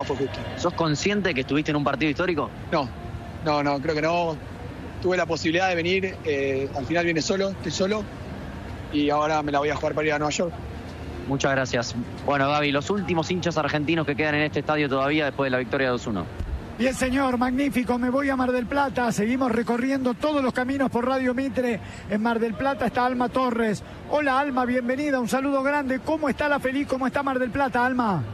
fue justo. ¿Sos consciente de que estuviste en un partido histórico? No, creo que no. Tuve la posibilidad de venir, al final vine solo, estoy solo, y ahora me la voy a jugar para ir a Nueva York. Muchas gracias. Bueno, Gaby, los últimos hinchas argentinos que quedan en este estadio todavía después de la victoria 2-1. Bien, señor, magnífico. Me voy a Mar del Plata. Seguimos recorriendo todos los caminos por Radio Mitre. En Mar del Plata está Alma Torres. Hola, Alma, bienvenida. Un saludo grande. ¿Cómo está la Feliz? ¿Cómo está Mar del Plata, Alma?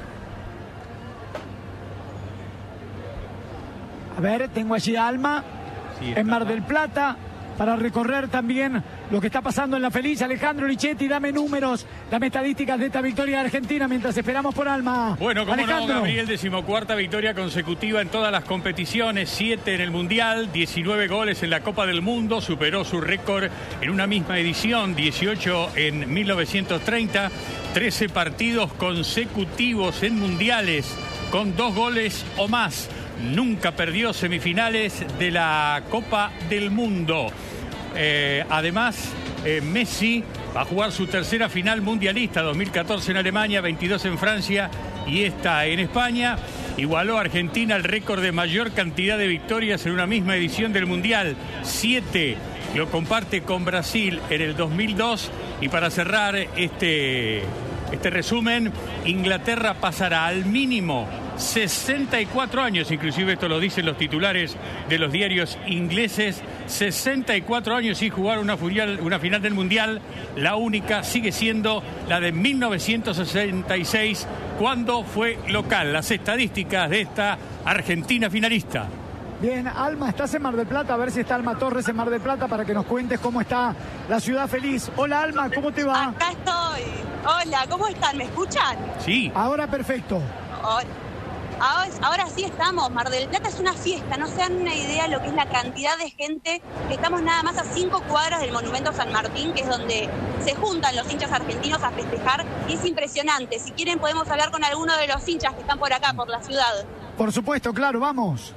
A ver, tengo allí a Alma en Mar del Plata para recorrer también lo que está pasando en la Feliz. Alejandro Lichetti, dame números, dame estadísticas de esta victoria de Argentina mientras esperamos por Alma. Bueno, como no, Alejandro. Gabriel, 14ª victoria consecutiva en todas las competiciones, 7 en el Mundial, 19 goles en la Copa del Mundo, superó su récord en una misma edición, 18 en 1930, 13 partidos consecutivos en Mundiales con 2 goles o más. Nunca perdió semifinales de la Copa del Mundo. Además, Messi va a jugar su tercera final mundialista, 2014 en Alemania, 22 en Francia y esta en España. Igualó a Argentina el récord de mayor cantidad de victorias en una misma edición del Mundial, 7. Lo comparte con Brasil en el 2002. Y para cerrar este resumen, Inglaterra pasará al mínimo 64 años, inclusive esto lo dicen los titulares de los diarios ingleses, 64 años sin jugar una final del Mundial. La única sigue siendo la de 1966, cuando fue local. Las estadísticas de esta Argentina finalista. Bien, Alma, estás en Mar del Plata, a ver si está Alma Torres en Mar del Plata para que nos cuentes cómo está la ciudad feliz. Hola, Alma, ¿cómo te va? Acá estoy. Hola, ¿cómo están? ¿Me escuchan? Sí. Ahora perfecto. Ahora sí estamos. Mar del Plata es una fiesta. No se dan una idea lo que es la cantidad de gente. Estamos nada más a 5 cuadras del Monumento San Martín, que es donde se juntan los hinchas argentinos a festejar. Y es impresionante. Si quieren podemos hablar con alguno de los hinchas que están por acá, por la ciudad. Por supuesto, claro, vamos.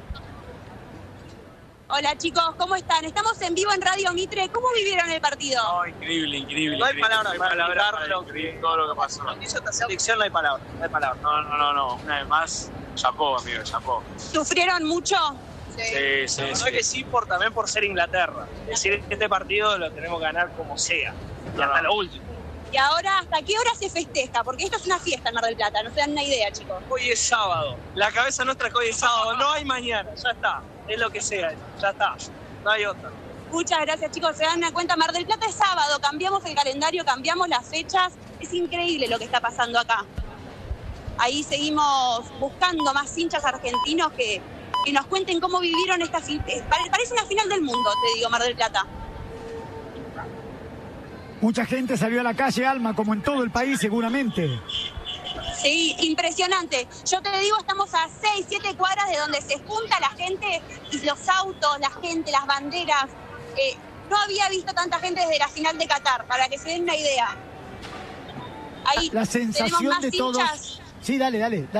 Hola chicos, ¿cómo están? Estamos en vivo en Radio Mitre. ¿Cómo vivieron el partido? No, increíble. No hay palabras para explicar todo lo que pasó. Lo que hizo esta selección, no hay palabras. No. Una vez más, chapó, amigo, chapó. ¿Sufrieron mucho? Sí. Que sí, también por ser Inglaterra. Es decir, este partido lo tenemos que ganar como sea. Y hasta lo último. ¿Y ahora hasta qué hora se festeja? Porque esto es una fiesta en Mar del Plata, no se dan una idea, chicos. Hoy es sábado. La cabeza nuestra es que hoy es sábado. No hay mañana, ya está. Es lo que sea, ya está. No hay otra. Muchas gracias, chicos. Se dan cuenta, Mar del Plata es sábado. Cambiamos el calendario, cambiamos las fechas. Es increíble lo que está pasando acá. Ahí seguimos buscando más hinchas argentinos que nos cuenten cómo vivieron esta final. Parece una final del mundo, te digo, Mar del Plata. Mucha gente salió a la calle, Alma, como en todo el país seguramente. Sí, impresionante. Yo te digo, estamos a 6, 7 cuadras de donde se junta la gente y los autos, la gente, las banderas. No había visto tanta gente desde la final de Qatar, para que se den una idea. Ahí la sensación de todos. Hinchas. Sí, dale.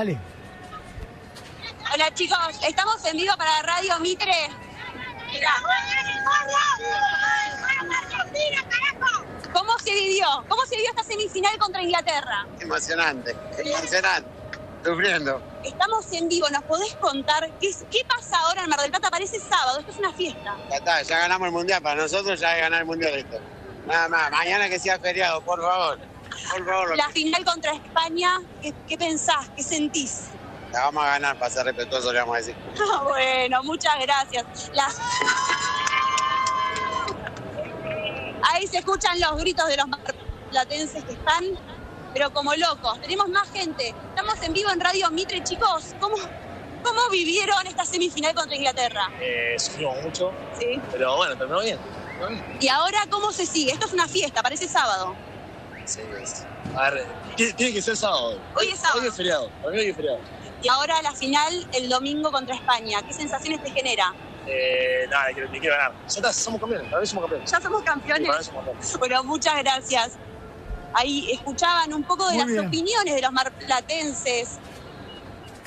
Hola chicos, estamos en vivo para Radio Mitre. Mirá. ¿Cómo se vivió? ¿Cómo se vivió esta semifinal contra Inglaterra? Emocionante. Sufriendo. Estamos en vivo, ¿nos podés contar qué pasa ahora en Mar del Plata? Parece sábado, esto es una fiesta. Ya está, ya ganamos el Mundial, para nosotros ya es ganar el Mundial esto. Nada más, mañana que sea feriado, por favor. La final contra España, ¿qué pensás? ¿Qué sentís? La vamos a ganar, para ser respetuosos le vamos a decir. Bueno, muchas gracias. Ahí se escuchan los gritos de los marplatenses que están, pero como locos. Tenemos más gente. Estamos en vivo en Radio Mitre, chicos. ¿Cómo vivieron esta semifinal contra Inglaterra? Sufrimos mucho, sí, pero bueno, terminó bien. ¿Y ahora cómo se sigue? Esto es una fiesta, parece sábado. Sí, a ver, tiene que ser sábado. Hoy es sábado. Hoy es feriado, para mí hoy es feriado. Y ahora la final el domingo contra España. ¿Qué sensaciones te genera? Nada, quiero ganar. Ya está, somos campeones, para mí somos campeones. ¿Ya somos campeones? Sí, somos campeones. Bueno, muchas gracias. Ahí escuchaban un poco de las opiniones de los marplatenses.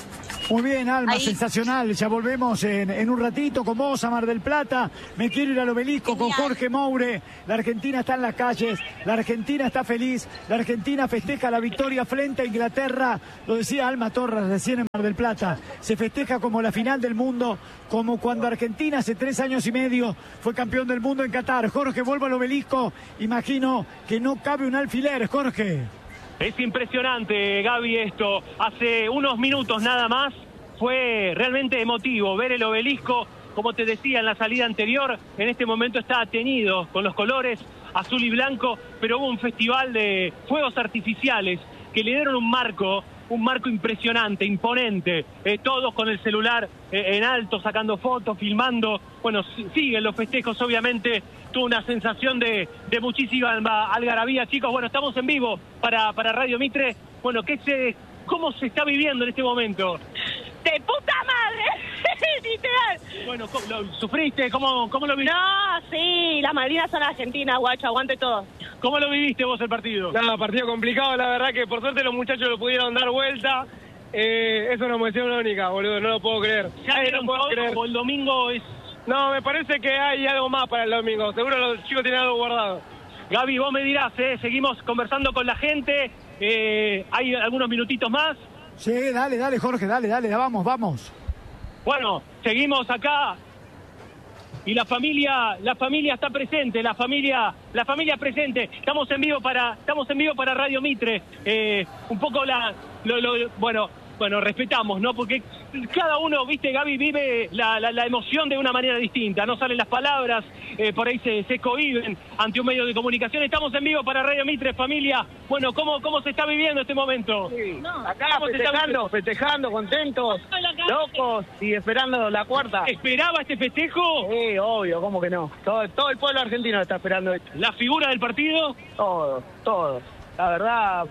Muy bien, Alma, Ahí. sensacional. Ya volvemos en un ratito con vos a Mar del Plata. Me quiero ir al Obelisco con Jorge Moure. La Argentina está en las calles, la Argentina está feliz, la Argentina festeja la victoria frente a Inglaterra. Lo decía Alma Torres recién en Mar del Plata. Se festeja como la final del mundo, como cuando Argentina hace 3 años y medio fue campeón del mundo en Qatar. Jorge, vuelvo al Obelisco. Imagino que no cabe un alfiler, Jorge. Es impresionante, Gaby, esto. Hace unos minutos nada más fue realmente emotivo ver el Obelisco, como te decía en la salida anterior, en este momento está teñido con los colores azul y blanco, pero hubo un festival de fuegos artificiales que le dieron un marco impresionante, imponente, todos con el celular en alto, sacando fotos, filmando. Bueno, siguen los festejos, obviamente. Tuvo una sensación de muchísima algarabía, chicos. Bueno, estamos en vivo para Radio Mitre. Bueno, ¿cómo se está viviendo en este momento? ¡De puta madre! Literal. Bueno, ¿sufriste? ¿Cómo lo viviste? No, sí, las Malvinas son argentinas, guacho, aguante todo. ¿Cómo lo viviste vos el partido? No, partido complicado, la verdad que por suerte los muchachos lo pudieron dar vuelta. Es una emoción única, boludo, no lo puedo creer. ¿Ya vieron todo o el domingo es...? No, me parece que hay algo más para el domingo. Seguro los chicos tienen algo guardado. Gaby, vos me dirás, seguimos conversando con la gente. ¿Hay algunos minutitos más? Sí, dale, Jorge, dale, vamos. Bueno, seguimos acá. Y la familia está presente, la familia presente. Estamos en vivo para Radio Mitre. Un poco bueno, respetamos, ¿no? Porque cada uno, viste, Gaby, vive la emoción de una manera distinta. No salen las palabras, por ahí se cohíben ante un medio de comunicación. Estamos en vivo para Radio Mitre, familia. Bueno, ¿cómo se está viviendo este momento? Sí. Acá festejando, contentos, locos y esperando la cuarta. ¿Esperaba este festejo? Sí, obvio, ¿cómo que no? Todo el pueblo argentino está esperando esto. ¿La figura del partido? Todo. La verdad,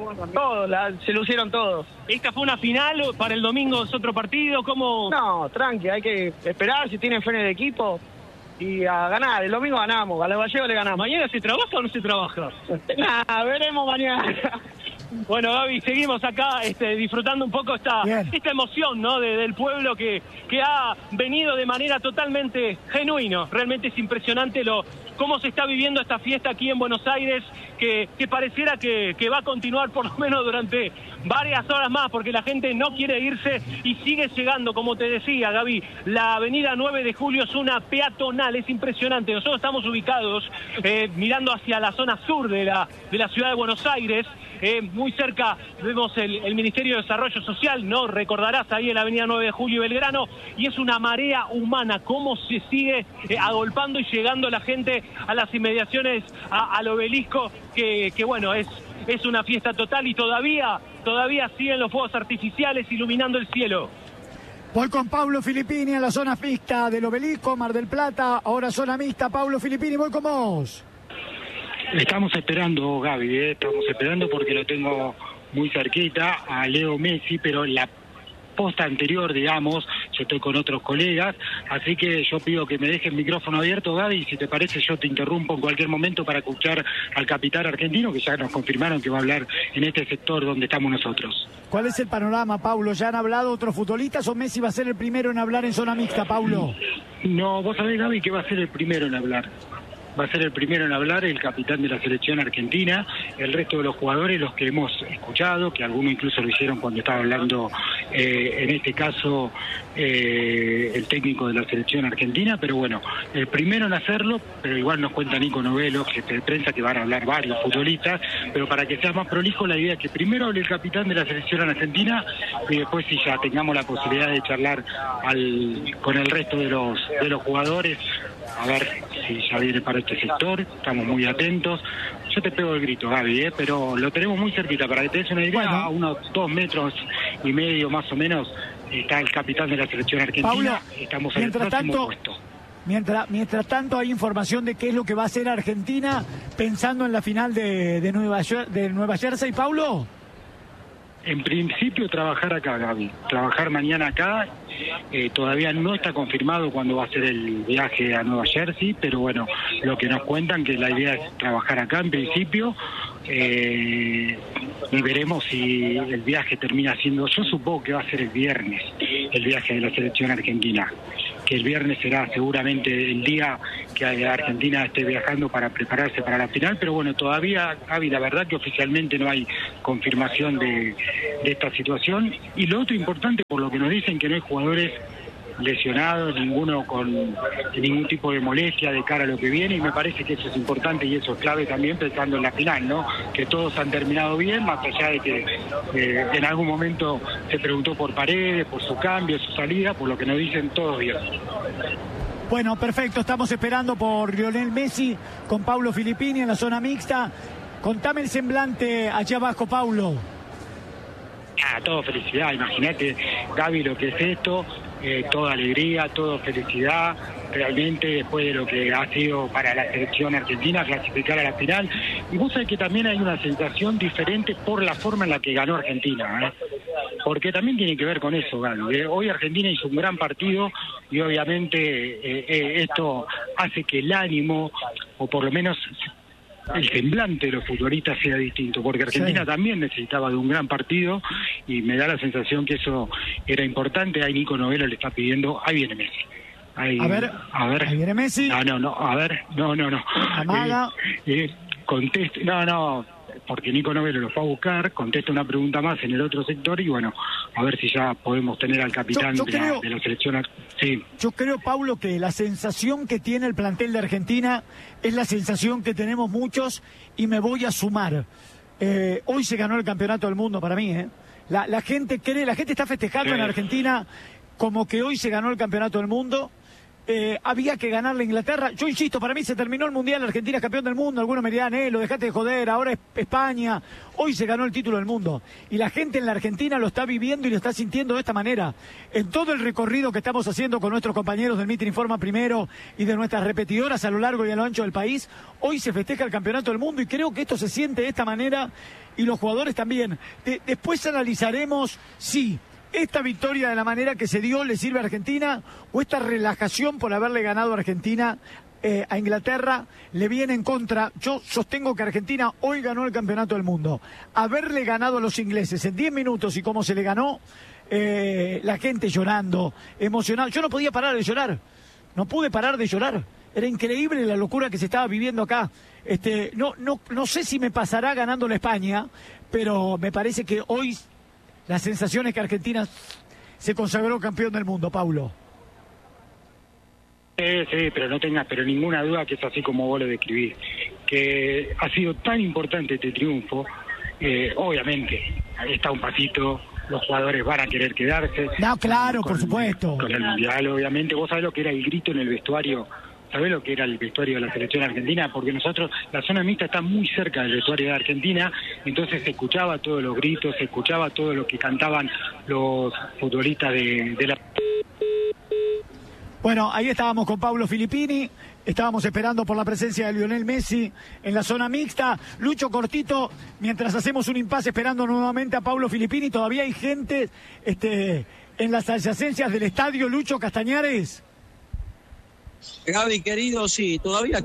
se lucieron todos. ¿Esta fue una final? ¿Para el domingo es otro partido? ¿Cómo? No, tranqui, hay que esperar si tienen fe en el equipo y a ganar. El domingo ganamos, a los gallegos le ganamos. ¿Mañana se trabaja o no se trabaja? Nah, veremos mañana. Bueno, Gaby, seguimos acá disfrutando un poco esta emoción, ¿no? del pueblo que ha venido de manera totalmente genuina. Realmente es impresionante cómo se está viviendo esta fiesta aquí en Buenos Aires, que pareciera que va a continuar por lo menos durante varias horas más, porque la gente no quiere irse y sigue llegando, como te decía, Gaby. La avenida 9 de Julio es una peatonal, es impresionante. Nosotros estamos ubicados mirando hacia la zona sur de la ciudad de Buenos Aires. Muy cerca vemos el Ministerio de Desarrollo Social, ¿no? Recordarás ahí en la avenida 9 de Julio y Belgrano, y es una marea humana, cómo se sigue agolpando y llegando la gente a las inmediaciones al Obelisco, que bueno, es una fiesta total y todavía siguen los fuegos artificiales iluminando el cielo. Voy con Pablo Filippini a la zona mixta del Obelisco, Mar del Plata, ahora zona mixta. Pablo Filippini, voy con vos. Estamos esperando, Gaby, estamos esperando porque lo tengo muy cerquita a Leo Messi, pero en la posta anterior, digamos, yo estoy con otros colegas, así que yo pido que me dejes el micrófono abierto, Gaby, y si te parece yo te interrumpo en cualquier momento para escuchar al capitán argentino, que ya nos confirmaron que va a hablar en este sector donde estamos nosotros. ¿Cuál es el panorama, Paulo? ¿Ya han hablado otros futbolistas o Messi va a ser el primero en hablar en zona mixta, Paulo? No, vos sabés, Gaby, que va a ser el primero en hablar. Va a ser el primero en hablar el capitán de la selección argentina, el resto de los jugadores, los que hemos escuchado, que algunos incluso lo hicieron cuando estaba hablando, en este caso, el técnico de la selección argentina, pero bueno, el primero en hacerlo, pero igual nos cuenta Nico Novelo, jefe de prensa, que van a hablar varios futbolistas, pero para que sea más prolijo, la idea es que primero hable el capitán de la selección argentina y después si ya tengamos la posibilidad de charlar con el resto de los jugadores, a ver si ya viene para este sector, estamos muy atentos. Yo te pego el grito, Gaby, pero lo tenemos muy cerquita, para que te des una idea, a unos 2 metros y medio más o menos está el capitán de la selección argentina. Paulo, estamos en el próximo puesto. Mientras tanto hay información de qué es lo que va a hacer Argentina pensando en la final de Nueva Jersey, Paulo. En principio trabajar acá, Gaby. Trabajar mañana acá. Todavía no está confirmado cuándo va a ser el viaje a Nueva Jersey, pero bueno, lo que nos cuentan que la idea es trabajar acá en principio. Y veremos si el viaje termina siendo, yo supongo que va a ser el viernes, el viaje de la selección argentina, que el viernes será seguramente el día que Argentina esté viajando para prepararse para la final, pero bueno, todavía, Gaby, la verdad que oficialmente no hay confirmación de esta situación. Y lo otro importante, por lo que nos dicen, que no hay jugadores lesionados, ninguno con ningún tipo de molestia de cara a lo que viene, y me parece que eso es importante y eso es clave también pensando en la final, ¿no? Que todos han terminado bien, más allá de que en algún momento se preguntó por Paredes, por su cambio, su salida, por lo que nos dicen todos bien. Bueno, perfecto, estamos esperando por Lionel Messi con Paulo Filippini en la zona mixta. Contame el semblante allá abajo, Paulo. Todo felicidad, imagínate, Gaby, lo que es esto, toda alegría, toda felicidad, realmente después de lo que ha sido para la selección argentina clasificar a la final. Y vos sabés que también hay una sensación diferente por la forma en la que ganó Argentina, porque también tiene que ver con eso, Gaby. Hoy Argentina hizo un gran partido y obviamente esto hace que el ánimo, o por lo menos el semblante de los futbolistas sea distinto, porque Argentina también necesitaba de un gran partido y me da la sensación que eso era importante. Ahí Nico Novelo le está pidiendo, ahí viene Messi. Ahí viene Messi. No. Amaga. Conteste, porque Nico Novelo lo fue a buscar, contesta una pregunta más en el otro sector y bueno, a ver si ya podemos tener al capitán de la selección. Sí. Yo creo, Paulo, que la sensación que tiene el plantel de Argentina es la sensación que tenemos muchos, y me voy a sumar. Hoy se ganó el campeonato del mundo para mí, La gente cree, la gente está festejando en Argentina como que hoy se ganó el campeonato del mundo. Había que ganarle a Inglaterra. Yo insisto, para mí se terminó el Mundial, Argentina es campeón del mundo. Algunos me dirán, lo dejate de joder, ahora es España. Hoy se ganó el título del mundo. Y la gente en la Argentina lo está viviendo y lo está sintiendo de esta manera. En todo el recorrido que estamos haciendo con nuestros compañeros del Mitre Informa Primero y de nuestras repetidoras a lo largo y a lo ancho del país, hoy se festeja el campeonato del mundo y creo que esto se siente de esta manera y los jugadores también. Después analizaremos si esta victoria de la manera que se dio le sirve a Argentina, o esta relajación por haberle ganado a Argentina a Inglaterra le viene en contra. Yo sostengo que Argentina hoy ganó el campeonato del mundo. Haberle ganado a los ingleses en 10 minutos y cómo se le ganó, la gente llorando, emocionado. Yo no podía parar de llorar, no pude parar de llorar. Era increíble la locura que se estaba viviendo acá. No sé si me pasará ganando la España, pero me parece que hoy la sensación es que Argentina se consagró campeón del mundo, Paulo. Sí, pero ninguna duda que es así como vos lo describís, que ha sido tan importante este triunfo. Obviamente, está un pasito, los jugadores van a querer quedarse. No, claro, por supuesto. Con el Mundial, obviamente. Vos sabés lo que era el grito en el vestuario. ¿Sabés lo que era el vestuario de la selección argentina? Porque nosotros, la zona mixta está muy cerca del vestuario de Argentina, entonces se escuchaba todos los gritos, se escuchaba todo lo que cantaban los futbolistas de la... Bueno, ahí estábamos con Paulo Filippini, estábamos esperando por la presencia de Lionel Messi en la zona mixta. Lucho, cortito, mientras hacemos un impasse esperando nuevamente a Paulo Filippini, todavía hay gente en las adyacencias del estadio. Lucho Castañares. Gaby, querido, sí, todavía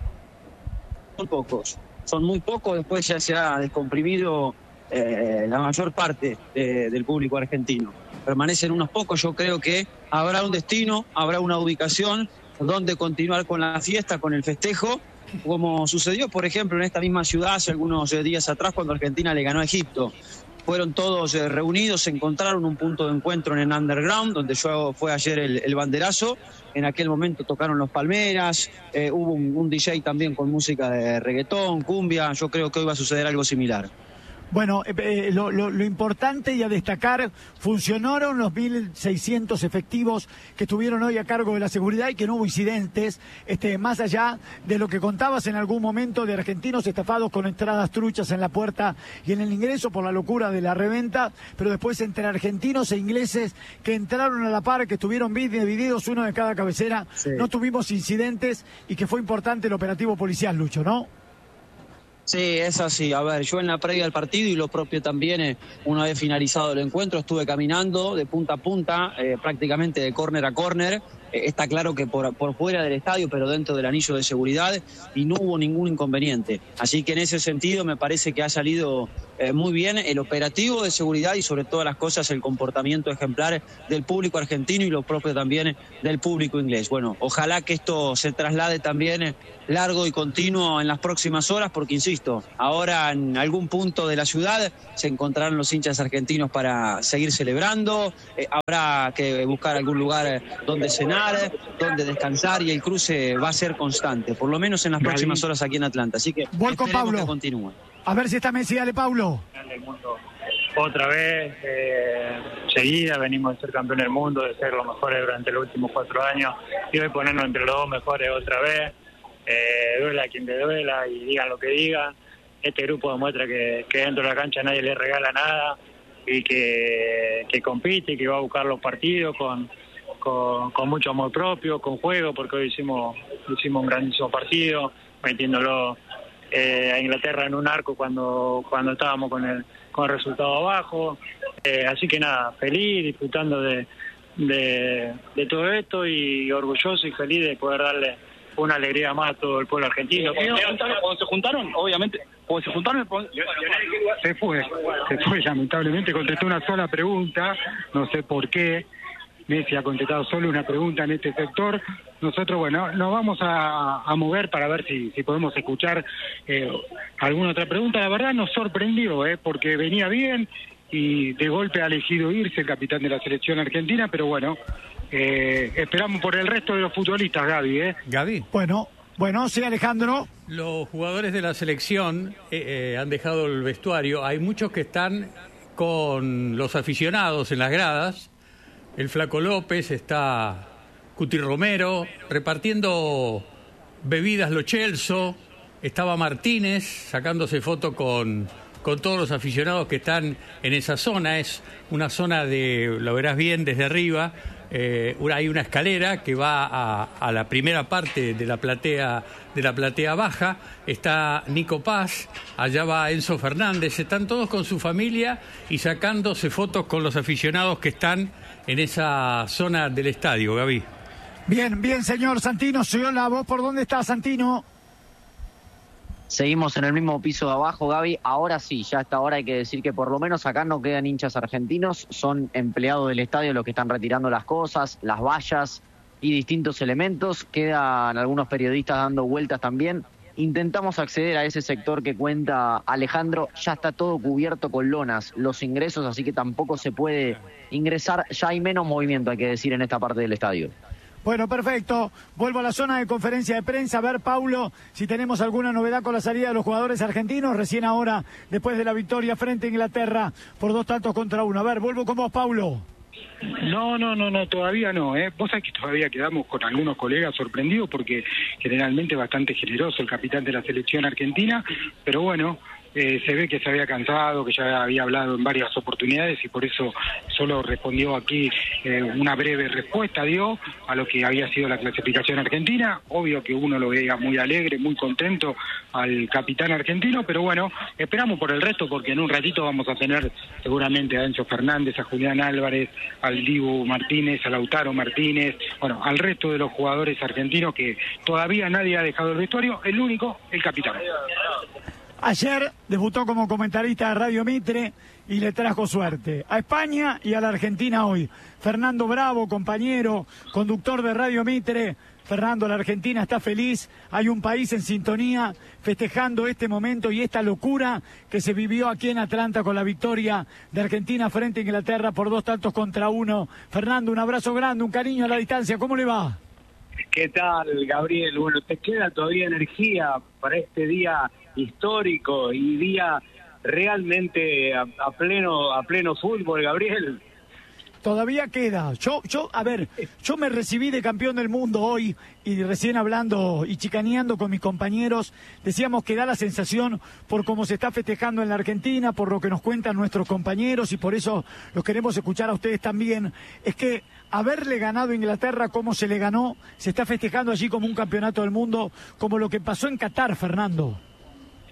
son muy pocos, después ya se ha descomprimido la mayor parte del público argentino. Permanecen unos pocos, yo creo que habrá un destino, habrá una ubicación donde continuar con la fiesta, con el festejo, como sucedió, por ejemplo, en esta misma ciudad hace algunos días atrás cuando Argentina le ganó a Egipto. Fueron todos reunidos, se encontraron un punto de encuentro en el underground, donde fue ayer el banderazo. En aquel momento tocaron los Palmeras, hubo un DJ también con música de reggaetón, cumbia. Yo creo que hoy va a suceder algo similar. Bueno, lo importante y a destacar, funcionaron los 1.600 efectivos que estuvieron hoy a cargo de la seguridad y que no hubo incidentes, más allá de lo que contabas en algún momento de argentinos estafados con entradas truchas en la puerta y en el ingreso por la locura de la reventa, pero después entre argentinos e ingleses que entraron a la par, que estuvieron divididos uno de cada cabecera, no tuvimos incidentes y que fue importante el operativo policial, Lucho, ¿no? Sí, es así. A ver, yo en la previa del partido y lo propio también, una vez finalizado el encuentro, estuve caminando de punta a punta, prácticamente de córner a córner. Está claro que por fuera del estadio, pero dentro del anillo de seguridad, y no hubo ningún inconveniente. Así que en ese sentido me parece que ha salido muy bien el operativo de seguridad y sobre todas las cosas el comportamiento ejemplar del público argentino y lo propio también del público inglés. Bueno, ojalá que esto se traslade también largo y continuo en las próximas horas, porque insisto, ahora en algún punto de la ciudad se encontrarán los hinchas argentinos para seguir celebrando, habrá que buscar algún lugar donde cenar, donde descansar, y el cruce va a ser constante, por lo menos en las próximas horas aquí en Atlanta. Así que voy con Pablo. Que continúe. A ver si está Messi, dale Pablo. Otra vez, seguida, venimos de ser campeón del mundo, de ser los mejores durante los últimos 4 años, y hoy ponernos entre los 2 mejores otra vez. Duela a quien te duela y digan lo que digan. Este grupo demuestra que dentro de la cancha nadie le regala nada y que compite y que va a buscar los partidos con mucho amor propio, con juego, porque hoy hicimos un grandísimo partido, metiéndolo a Inglaterra en un arco cuando estábamos con el resultado abajo. Así que nada, feliz, disfrutando de todo esto y orgulloso y feliz de poder darle una alegría más a todo el pueblo argentino. Cuando se juntaron, obviamente, se fue, lamentablemente contestó una sola pregunta, no sé por qué. Messi ha contestado solo una pregunta en este sector. Nosotros, bueno, nos vamos a mover para ver si podemos escuchar alguna otra pregunta. La verdad nos sorprendió, porque venía bien y de golpe ha elegido irse el capitán de la selección argentina, pero bueno, esperamos por el resto de los futbolistas, Gaby. Gaby. Bueno, sí, Alejandro. Los jugadores de la selección han dejado el vestuario. Hay muchos que están con los aficionados en las gradas. El Flaco López, está Cuti Romero, repartiendo bebidas Lo Celso, estaba Martínez sacándose foto con todos los aficionados que están en esa zona. Es una zona lo verás bien desde arriba, hay una escalera que va a la primera parte de la platea baja. Está Nico Paz, allá va Enzo Fernández, están todos con su familia y sacándose fotos con los aficionados que están en esa zona del estadio, Gaby. Bien, señor Santino, soy la voz. ¿Por dónde está, Santino? Seguimos en el mismo piso de abajo, Gaby. Ahora sí, ya hasta ahora hay que decir que por lo menos acá no quedan hinchas argentinos, son empleados del estadio los que están retirando las cosas, las vallas y distintos elementos. Quedan algunos periodistas dando vueltas también. Intentamos acceder a ese sector que cuenta Alejandro, ya está todo cubierto con lonas, los ingresos, así que tampoco se puede ingresar, ya hay menos movimiento, hay que decir, en esta parte del estadio. Bueno, perfecto. Vuelvo a la zona de conferencia de prensa. A ver, Paulo, si tenemos alguna novedad con la salida de los jugadores argentinos, recién ahora, después de la victoria frente a Inglaterra por 2-1. A ver, vuelvo con vos, Paulo. No, todavía no. Vos sabés que todavía quedamos con algunos colegas sorprendidos porque generalmente bastante generoso el capitán de la selección argentina, pero bueno, se ve que se había cansado, que ya había hablado en varias oportunidades y por eso solo respondió aquí una breve respuesta, dio a lo que había sido la clasificación argentina. Obvio que uno lo veía muy alegre, muy contento al capitán argentino, pero bueno, esperamos por el resto porque en un ratito vamos a tener seguramente a Enzo Fernández, a Julián Álvarez, al Dibu Martínez, a Lautaro Martínez, bueno, al resto de los jugadores argentinos que todavía nadie ha dejado el vestuario, el único, el capitán. Ayer debutó como comentarista de Radio Mitre y le trajo suerte a España y a la Argentina hoy. Fernando Bravo, compañero, conductor de Radio Mitre. Fernando, la Argentina está feliz, hay un país en sintonía festejando este momento y esta locura que se vivió aquí en Atlanta con la victoria de Argentina frente a Inglaterra por 2-1. Fernando, un abrazo grande, un cariño a la distancia, ¿cómo le va? ¿Qué tal, Gabriel? Bueno, ¿te queda todavía energía para este día histórico y día realmente a pleno fútbol, Gabriel? Todavía queda. Yo me recibí de campeón del mundo hoy y recién hablando y chicaneando con mis compañeros, decíamos que da la sensación por cómo se está festejando en la Argentina, por lo que nos cuentan nuestros compañeros y por eso los queremos escuchar a ustedes también, es que haberle ganado a Inglaterra como se le ganó, se está festejando allí como un campeonato del mundo, como lo que pasó en Qatar, Fernando.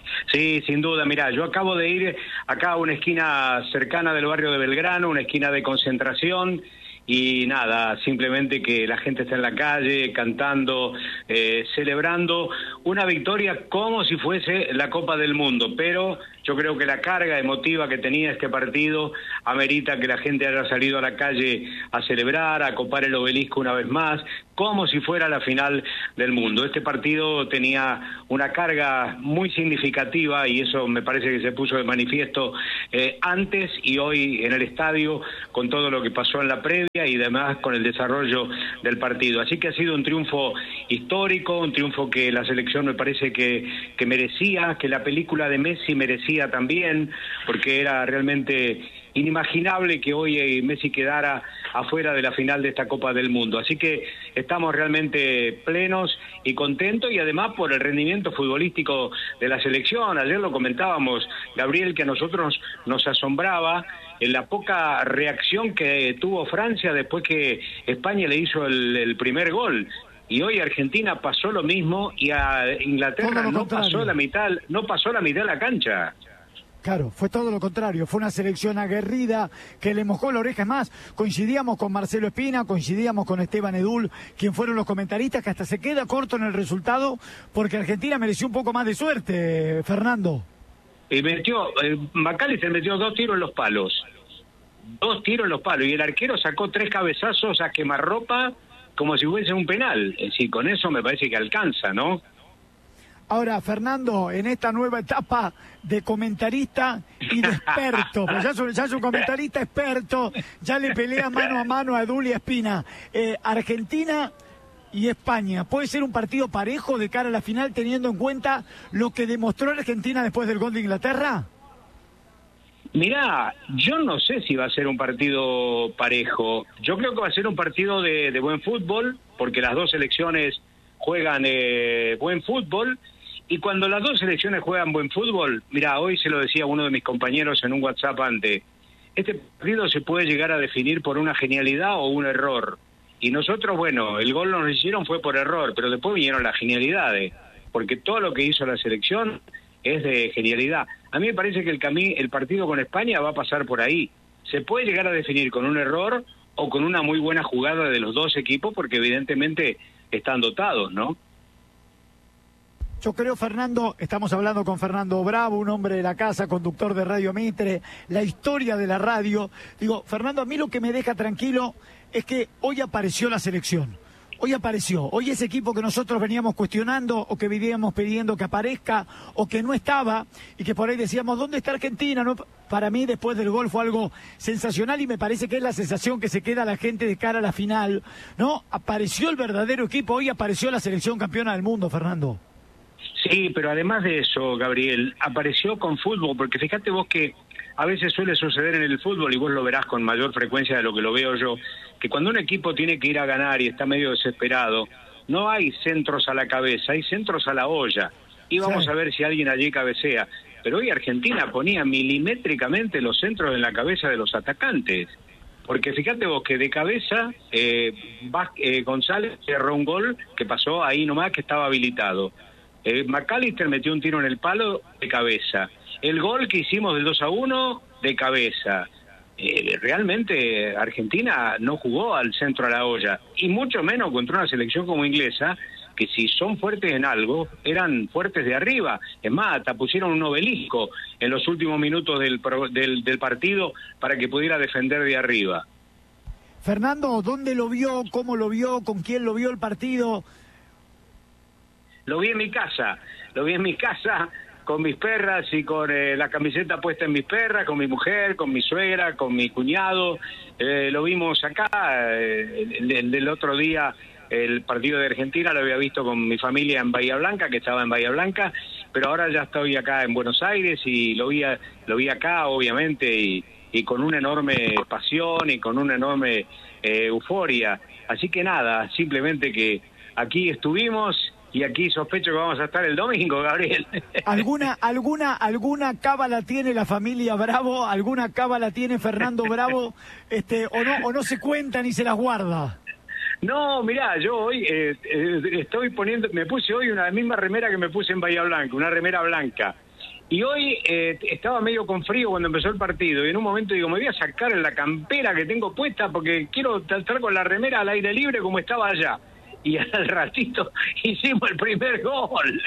Sí, sin duda. Mirá, yo acabo de ir acá a una esquina cercana del barrio de Belgrano, una esquina de concentración, y nada, simplemente que la gente está en la calle cantando, celebrando una victoria como si fuese la Copa del Mundo, pero yo creo que la carga emotiva que tenía este partido amerita que la gente haya salido a la calle a celebrar, a copar el obelisco una vez más, como si fuera la final del mundo. Este partido tenía una carga muy significativa y eso me parece que se puso de manifiesto antes y hoy en el estadio, con todo lo que pasó en la previa y demás con el desarrollo del partido. Así que ha sido un triunfo histórico, un triunfo que la selección me parece que merecía, que la película de Messi merecía también, porque era realmente inimaginable que hoy Messi quedara afuera de la final de esta Copa del Mundo. Así que estamos realmente plenos y contentos, y además por el rendimiento futbolístico de la selección. Ayer lo comentábamos, Gabriel, que a nosotros nos asombraba en la poca reacción que tuvo Francia después que España le hizo el primer gol. Y hoy Argentina pasó lo mismo y a Inglaterra no pasó la mitad de la cancha. Claro, fue todo lo contrario, fue una selección aguerrida que le mojó la oreja. Es más, coincidíamos con Marcelo Espina, coincidíamos con Esteban Edul, quien fueron los comentaristas, que hasta se queda corto en el resultado porque Argentina mereció un poco más de suerte, Fernando. Y McAllister metió 2 tiros en los palos. 2 tiros en los palos, y el arquero sacó 3 cabezazos a quemarropa como si fuese un penal. Es decir, con eso me parece que alcanza, ¿no? Ahora, Fernando, en esta nueva etapa de comentarista y de experto, pues ya es un comentarista experto, ya le pelea mano a mano a Edul y a Espina. Argentina y España, ¿puede ser un partido parejo de cara a la final teniendo en cuenta lo que demostró Argentina después del gol de Inglaterra? Mirá, yo no sé si va a ser un partido parejo. Yo creo que va a ser un partido de buen fútbol, porque las dos selecciones juegan buen fútbol. Y cuando las dos selecciones juegan buen fútbol, mirá, hoy se lo decía uno de mis compañeros en un WhatsApp antes, este partido se puede llegar a definir por una genialidad o un error. Y nosotros, bueno, el gol nos hicieron fue por error, pero después vinieron las genialidades, porque todo lo que hizo la selección es de genialidad. A mí me parece que el partido con España va a pasar por ahí. Se puede llegar a definir con un error o con una muy buena jugada de los dos equipos, porque evidentemente están dotados, ¿no? Yo creo, Fernando, estamos hablando con Fernando Bravo, un hombre de la casa, conductor de Radio Mitre, la historia de la radio. Digo, Fernando, a mí lo que me deja tranquilo es que hoy apareció la selección. Hoy apareció. Hoy ese equipo que nosotros veníamos cuestionando o que vivíamos pidiendo que aparezca o que no estaba y que por ahí decíamos, ¿dónde está Argentina? No, para mí, después del gol fue algo sensacional y me parece que es la sensación que se queda a la gente de cara a la final, ¿no? Apareció el verdadero equipo. Hoy apareció la selección campeona del mundo, Fernando. Sí, pero además de eso, Gabriel, apareció con fútbol, porque fíjate vos que a veces suele suceder en el fútbol, y vos lo verás con mayor frecuencia de lo que lo veo yo, que cuando un equipo tiene que ir a ganar y está medio desesperado, no hay centros a la cabeza, hay centros a la olla, y vamos a ver si alguien allí cabecea. Pero hoy Argentina ponía milimétricamente los centros en la cabeza de los atacantes, porque fíjate vos que de cabeza González cerró un gol que pasó ahí nomás, que estaba habilitado. McAllister metió un tiro en el palo de cabeza. El gol que hicimos del 2-1 de cabeza. Realmente Argentina no jugó al centro a la olla, y mucho menos contra una selección como inglesa, que si son fuertes en algo, eran fuertes de arriba. Es más, hasta pusieron un obelisco en los últimos minutos del partido para que pudiera defender de arriba. Fernando, ¿dónde lo vio? ¿Cómo lo vio? ¿Con quién lo vio el partido? Lo vi en mi casa, con mis perras y con la camiseta puesta en mis perras, con mi mujer, con mi suegra, con mi cuñado. Lo vimos acá, el otro día, el partido de Argentina lo había visto con mi familia en Bahía Blanca, que estaba en Bahía Blanca, pero ahora ya estoy acá en Buenos Aires y lo vi acá, obviamente, y con una enorme pasión y con una enorme euforia. Así que nada, simplemente que aquí estuvimos. Y aquí sospecho que vamos a estar el domingo, Gabriel. ¿Alguna cábala tiene la familia Bravo? ¿Alguna cábala tiene Fernando Bravo? ¿O no se cuenta ni se las guarda? No, mirá, yo hoy me puse hoy una misma remera que me puse en Bahía Blanca, una remera blanca. Y hoy estaba medio con frío cuando empezó el partido, y en un momento digo, me voy a sacar la campera que tengo puesta porque quiero estar con la remera al aire libre como estaba allá. Y al ratito hicimos el primer gol.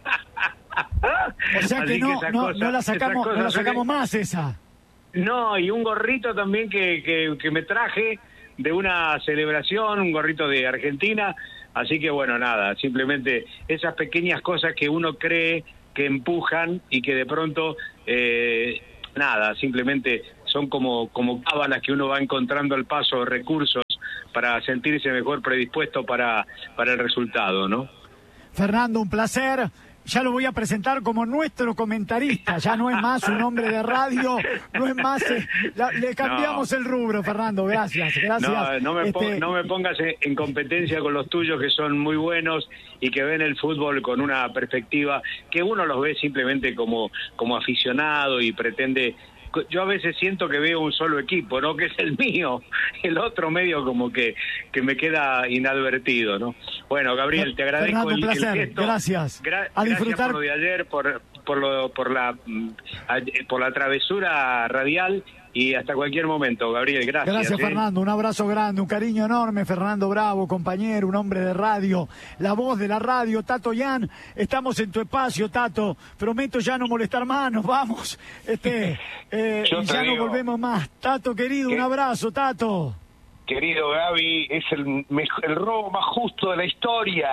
O sea que no la sacamos más esa. No, y un gorrito también que me traje de una celebración, un gorrito de Argentina. Así que bueno, nada, simplemente esas pequeñas cosas que uno cree que empujan y que de pronto, nada, simplemente son como cábalas que uno va encontrando al paso, recursos para sentirse mejor predispuesto para el resultado, ¿no? Fernando, un placer. Ya lo voy a presentar como nuestro comentarista, ya no es más un hombre de radio, no es más, le cambiamos el rubro, Fernando, gracias. No me pongas en competencia con los tuyos, que son muy buenos y que ven el fútbol con una perspectiva que uno los ve simplemente como aficionado y pretende. Yo a veces siento que veo un solo equipo, ¿no? Que es el mío. El otro medio como que me queda inadvertido, ¿no? Bueno, Gabriel, te agradezco Fernando, un placer. El gesto. Gracias. A disfrutar. Gracias por lo de ayer, por la travesura radial, y hasta cualquier momento, Gabriel, gracias. Gracias, Fernando, un abrazo grande, un cariño enorme, Fernando Bravo, compañero, un hombre de radio, la voz de la radio, Tato Yan, estamos en tu espacio, Tato, prometo ya no molestar más, nos vamos, y ya no volvemos más. Tato, querido, un abrazo, Tato. Querido Gaby, es el robo más justo de la historia.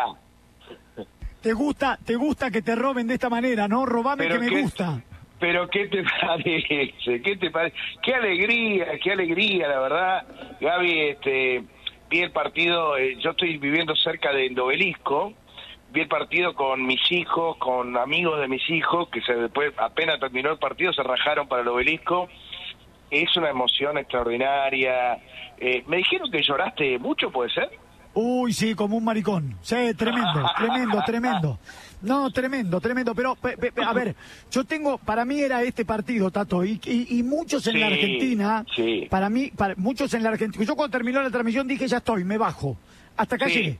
¿Te gusta que te roben de esta manera, no? Robame que me gusta. Pero ¿qué te parece? Qué alegría, la verdad. Gaby, vi el partido, yo estoy viviendo cerca del Obelisco, vi el partido con mis hijos, con amigos de mis hijos, que después, apenas terminó el partido, se rajaron para el Obelisco. Es una emoción extraordinaria. Me dijeron que lloraste mucho, ¿puede ser? Uy, sí, como un maricón. Sí, tremendo. No, tremendo. Pero, a ver, yo tengo, para mí era este partido, Tato, y muchos en la Argentina, muchos en la Argentina, yo cuando terminó la transmisión dije, ya estoy, me bajo. Hasta acá llegué.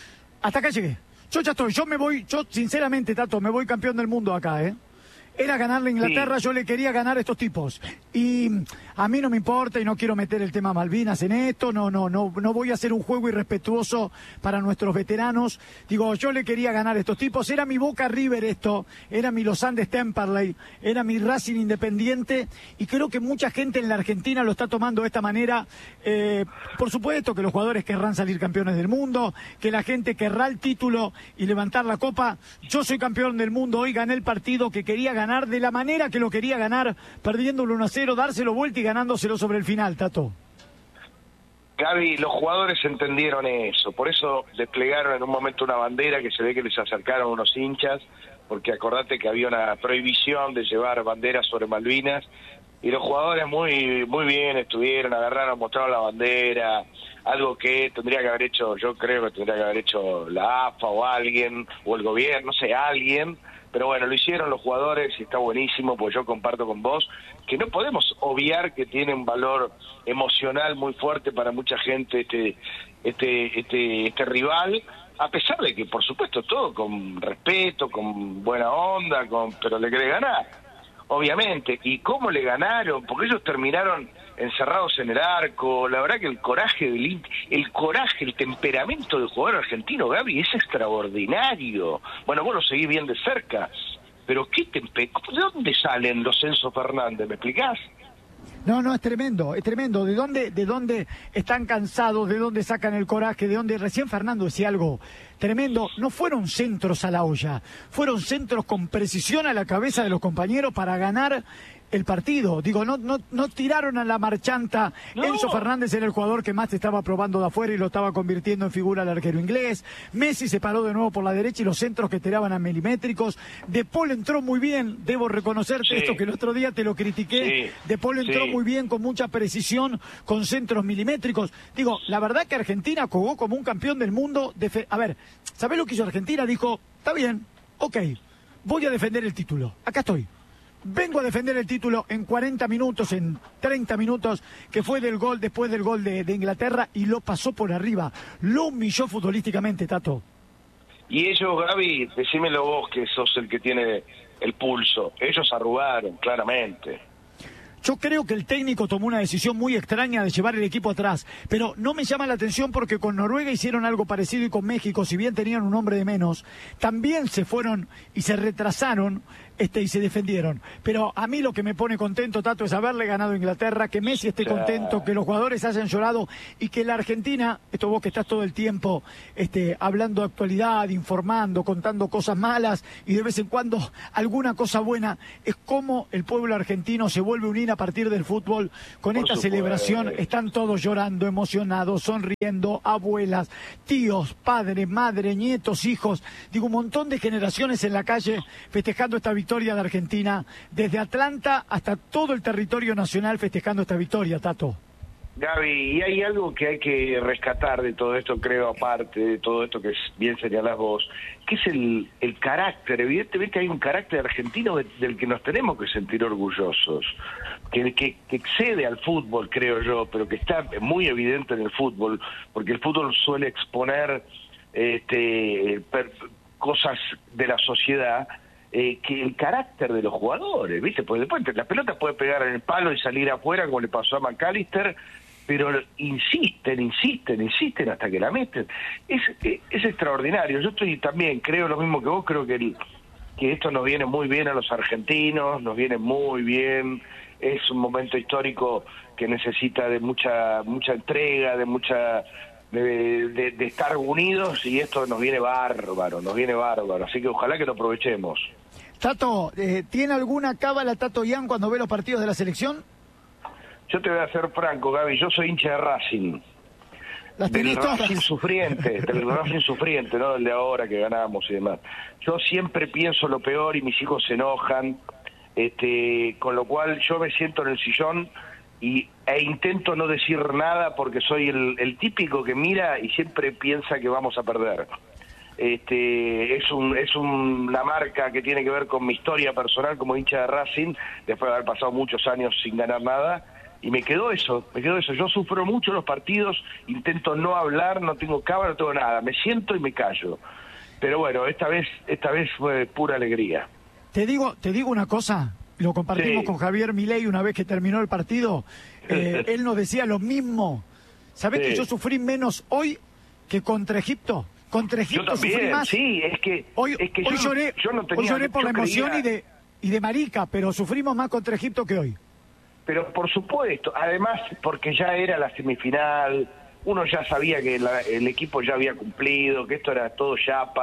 Yo ya estoy, yo sinceramente, Tato, me voy campeón del mundo acá, Era ganarle a Inglaterra, yo le quería ganar a estos tipos. Y a mí no me importa y no quiero meter el tema Malvinas en esto, no voy a hacer un juego irrespetuoso para nuestros veteranos. Digo, yo le quería ganar a estos tipos, era mi Boca River esto, era mi Los Andes Temperley, era mi Racing Independiente, y creo que mucha gente en la Argentina lo está tomando de esta manera. Por supuesto que los jugadores querrán salir campeones del mundo, que la gente querrá el título y levantar la copa. Yo soy campeón del mundo, hoy gané el partido que quería ganar de la manera que lo quería ganar, perdiéndolo 1-0, dárselo vuelta y ganándoselo sobre el final, Tato. Gaby, los jugadores entendieron eso, por eso desplegaron en un momento una bandera que se ve que les acercaron unos hinchas, porque acordate que había una prohibición de llevar banderas sobre Malvinas, y los jugadores muy bien estuvieron, agarraron, mostraron la bandera, algo que tendría que haber hecho, yo creo que tendría que haber hecho la AFA o alguien, o el gobierno, no sé, alguien. Pero bueno, lo hicieron los jugadores y está buenísimo, pues yo comparto con vos que no podemos obviar que tiene un valor emocional muy fuerte para mucha gente este rival, a pesar de que, por supuesto, todo con respeto, con buena onda, pero le querés ganar, obviamente. ¿Y cómo le ganaron? Porque ellos terminaron encerrados en el arco. La verdad que el coraje, el temperamento del jugador argentino, Gaby, es extraordinario. Bueno, vos lo seguís bien de cerca, pero ¿de dónde salen los Enzo Fernández? ¿Me explicás? No, es tremendo. ¿De dónde están cansados? ¿De dónde sacan el coraje? ¿De dónde? Recién Fernando decía algo tremendo. No fueron centros a la olla, fueron centros con precisión a la cabeza de los compañeros para ganar el partido. Digo, no tiraron a la marchanta. No. Enzo Fernández era el jugador que más estaba probando de afuera y lo estaba convirtiendo en figura al arquero inglés. Messi se paró de nuevo por la derecha y los centros que tiraban a milimétricos. De Paul entró muy bien, debo reconocerte esto que el otro día te lo critiqué. De Paul entró muy bien, con mucha precisión, con centros milimétricos. Digo, la verdad que Argentina jugó como un campeón del mundo. A ver, ¿sabés lo que hizo Argentina? Dijo, está bien, ok, voy a defender el título. Acá estoy. Vengo a defender el título en 40 minutos, en 30 minutos, que fue después del gol de Inglaterra, y lo pasó por arriba. Lo humilló futbolísticamente, Tato. Y ellos, Gaby, decímelo vos, que sos el que tiene el pulso. Ellos arrugaron, claramente. Yo creo que el técnico tomó una decisión muy extraña de llevar el equipo atrás, pero no me llama la atención porque con Noruega hicieron algo parecido y con México, si bien tenían un hombre de menos, también se fueron y se retrasaron y se defendieron. Pero a mí lo que me pone contento, Tato, es haberle ganado a Inglaterra, que Messi esté contento, que los jugadores hayan llorado y que la Argentina, esto vos que estás todo el tiempo hablando de actualidad, informando, contando cosas malas y de vez en cuando alguna cosa buena, es como el pueblo argentino se vuelve a unir a partir del fútbol con esta celebración. Están todos llorando, emocionados, sonriendo, abuelas, tíos, padres, madres, nietos, hijos, digo, un montón de generaciones en la calle festejando esta victoria de Argentina, desde Atlanta hasta todo el territorio nacional festejando esta victoria, Tato. Gaby, y hay algo que hay que rescatar de todo esto, creo, aparte de todo esto que bien señalás vos, que es el carácter. Evidentemente hay un carácter argentino del que nos tenemos que sentir orgullosos, que excede al fútbol, creo yo, pero que está muy evidente en el fútbol, porque el fútbol suele exponer cosas de la sociedad, que el carácter de los jugadores, ¿viste? Porque después la pelota puede pegar en el palo y salir afuera, como le pasó a McAllister, pero insisten hasta que la meten. Es extraordinario. Yo también creo lo mismo que vos, creo que esto nos viene muy bien a los argentinos, nos viene muy bien. Es un momento histórico que necesita de mucha entrega, de estar unidos, y esto nos viene bárbaro, así que ojalá que lo aprovechemos. Tato, ¿tiene alguna cábala Tato Ian cuando ve los partidos de la selección? Yo te voy a ser franco, Gaby, yo soy hincha de Racing. Del Racing sufriente, no del de ahora que ganamos y demás. Yo siempre pienso lo peor y mis hijos se enojan, con lo cual yo me siento en el sillón e intento no decir nada porque soy el típico que mira y siempre piensa que vamos a perder. Es una marca que tiene que ver con mi historia personal como hincha de Racing, después de haber pasado muchos años sin ganar nada, y me quedó eso. Yo sufro mucho los partidos, intento no hablar, no tengo cámara, no tengo nada, me siento y me callo. Pero bueno, esta vez fue pura alegría. Te digo una cosa. Lo compartimos con Javier Milei una vez que terminó el partido. Él nos decía lo mismo. ¿Sabés que yo sufrí menos hoy que contra Egipto? Contra Egipto yo también, sufrí más. Sí, hoy lloré, hoy lloré por la emoción y de marica, pero sufrimos más contra Egipto que hoy. Pero por supuesto, además porque ya era la semifinal, uno ya sabía que el equipo ya había cumplido, que esto es todo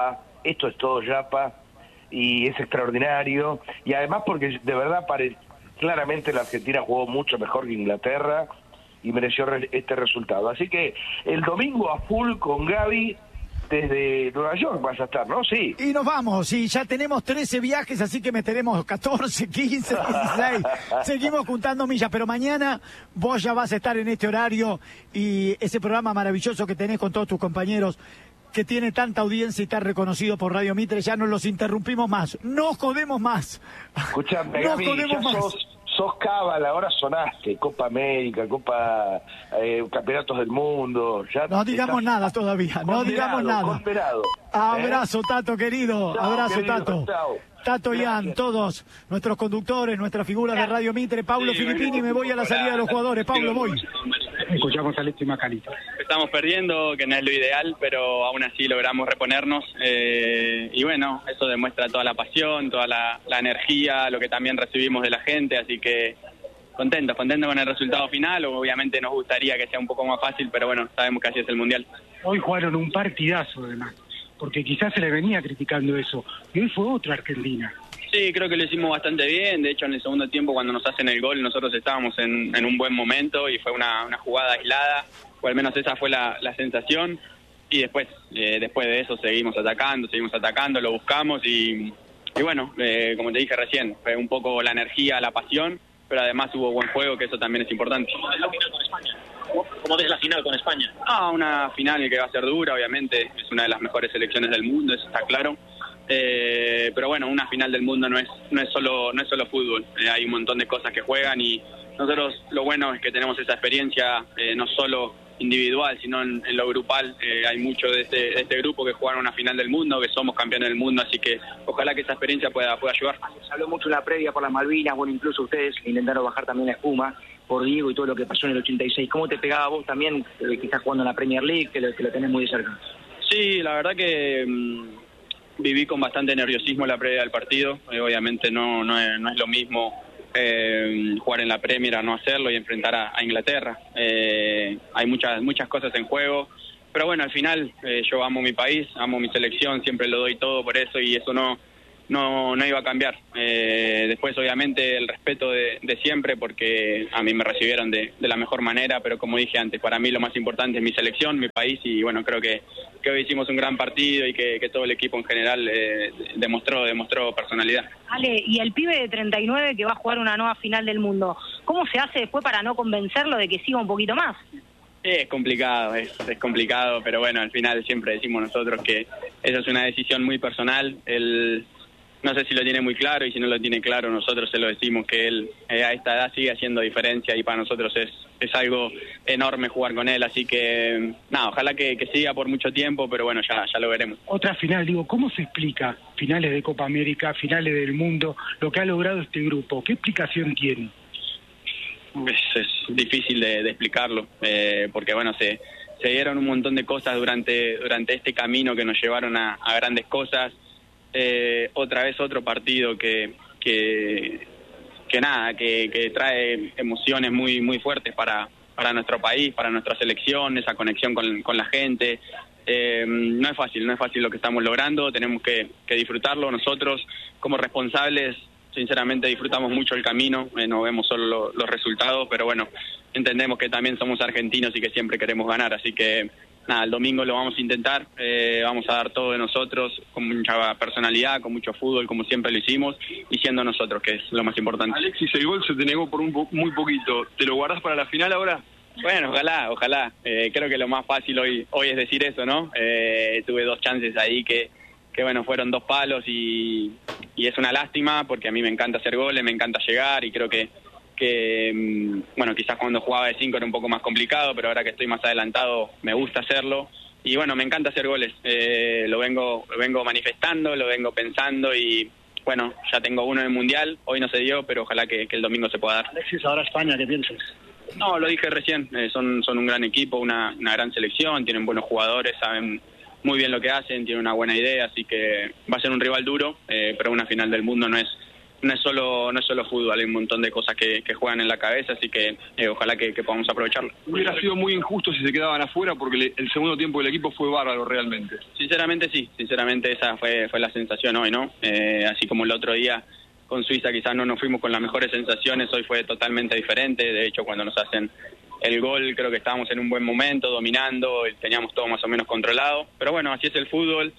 yapa. Y es extraordinario, y además porque de verdad claramente la Argentina jugó mucho mejor que Inglaterra y mereció este resultado. Así que el domingo a full con Gaby desde Nueva York vas a estar, ¿no? Sí. Y nos vamos, y ya tenemos 13 viajes, así que meteremos 14, 15, 16. Seguimos juntando millas, pero mañana vos ya vas a estar en este horario y ese programa maravilloso que tenés con todos tus compañeros, que tiene tanta audiencia y tan reconocido por Radio Mitre, ya no los interrumpimos más, no jodemos más. Escuchame, no Gaby, jodemos más. Sos cábala, ahora sonaste, Copa América, Campeonatos del Mundo. Ya no digamos nada todavía, no digamos nada. Condenado, abrazo, Tato, querido, chao, abrazo, querido, Tato. Chao. Tato Ian, todos nuestros conductores, nuestras figuras de Radio Mitre, Paulo Filippini, me voy a la salida de los jugadores. Paulo, voy. Escuchamos a Leti Macalito. Estamos perdiendo, que no es lo ideal, pero aún así logramos reponernos. Y bueno, eso demuestra toda la pasión, toda la energía, lo que también recibimos de la gente. Así que contentos con el resultado final. Obviamente nos gustaría que sea un poco más fácil, pero bueno, sabemos que así es el Mundial. Hoy jugaron un partidazo, además, porque quizás se le venía criticando eso. Y hoy fue otra Argentina. Sí, creo que lo hicimos bastante bien. De hecho, en el segundo tiempo, cuando nos hacen el gol, nosotros estábamos en un buen momento y fue una jugada aislada, o al menos esa fue la sensación. Y después de eso seguimos atacando, lo buscamos y bueno, como te dije recién, fue un poco la energía, la pasión, pero además hubo buen juego, que eso también es importante. ¿Cómo ves la final con España? ¿Cómo ves la final con España? Una final que va a ser dura, obviamente, es una de las mejores selecciones del mundo, eso está claro. Pero bueno, una final del mundo no es solo fútbol, hay un montón de cosas que juegan y nosotros lo bueno es que tenemos esa experiencia, no solo individual, sino en lo grupal. Hay muchos de este grupo que jugaron una final del mundo, que somos campeones del mundo, así que ojalá que esa experiencia pueda ayudar. Se habló mucho en la previa por las Malvinas, bueno, incluso ustedes intentaron bajar también la espuma por Diego y todo lo que pasó en el 86. ¿Cómo te pegaba vos también, que estás jugando en la Premier League, que lo tenés muy de cerca? Sí, la verdad que viví con bastante nerviosismo la previa del partido. Obviamente no es lo mismo jugar en la Premier a no hacerlo y enfrentar a Inglaterra. Hay muchas cosas en juego, pero bueno, al final yo amo mi país, amo mi selección, siempre lo doy todo por eso y eso no iba a cambiar. Después obviamente el respeto de siempre, porque a mí me recibieron de la mejor manera, pero como dije antes, para mí lo más importante es mi selección, mi país, y bueno, creo que hoy hicimos un gran partido y que todo el equipo en general demostró personalidad. Ale, y el pibe de 39 que va a jugar una nueva final del mundo, ¿cómo se hace después para no convencerlo de que siga un poquito más? Es complicado, es complicado, pero bueno, al final siempre decimos nosotros que esa es una decisión muy personal. Él no sé si lo tiene muy claro, y si no lo tiene claro, nosotros se lo decimos, que él a esta edad sigue haciendo diferencia y para nosotros es algo enorme jugar con él, así que nada, ojalá que siga por mucho tiempo, pero bueno, ya lo veremos. Otra final, digo, ¿cómo se explica finales de Copa América, finales del mundo, lo que ha logrado este grupo? ¿Qué explicación tiene? Es difícil de explicarlo, porque bueno, se dieron un montón de cosas durante este camino que nos llevaron a grandes cosas. Otra vez otro partido que trae emociones muy fuertes para nuestro país, para nuestra selección, esa conexión con la gente. No es fácil lo que estamos logrando, tenemos que disfrutarlo nosotros como responsables. Sinceramente disfrutamos mucho el camino, no vemos solo los resultados, pero bueno, entendemos que también somos argentinos y que siempre queremos ganar, así que nada, el domingo lo vamos a intentar, vamos a dar todo de nosotros, con mucha personalidad, con mucho fútbol, como siempre lo hicimos, y siendo nosotros, que es lo más importante. Alexis, el gol se te negó por muy poquito, ¿te lo guardás para la final ahora? Bueno, ojalá. Creo que lo más fácil hoy es decir eso, ¿no? Tuve 2 chances ahí que bueno, fueron 2 palos y es una lástima, porque a mí me encanta hacer goles, me encanta llegar, y creo que bueno, quizás cuando jugaba de 5 era un poco más complicado, pero ahora que estoy más adelantado me gusta hacerlo, y bueno, me encanta hacer goles. Lo vengo manifestando, lo vengo pensando, y bueno, ya tengo uno en el Mundial, hoy no se dio, pero ojalá que el domingo se pueda dar. Alexis, ahora España, ¿qué piensas? No, lo dije recién, son un gran equipo, una gran selección, tienen buenos jugadores, saben muy bien lo que hacen, tienen una buena idea, así que va a ser un rival duro, pero una final del mundo no es solo fútbol, hay un montón de cosas que juegan en la cabeza, así que ojalá que podamos aprovecharlo. Hubiera sido muy injusto si se quedaban afuera, porque el segundo tiempo del equipo fue bárbaro realmente. Sinceramente sí, esa fue la sensación hoy, ¿no? Así como el otro día con Suiza quizás no nos fuimos con las mejores sensaciones, hoy fue totalmente diferente. De hecho, cuando nos hacen el gol creo que estábamos en un buen momento, dominando, teníamos todo más o menos controlado, pero bueno, así es el fútbol.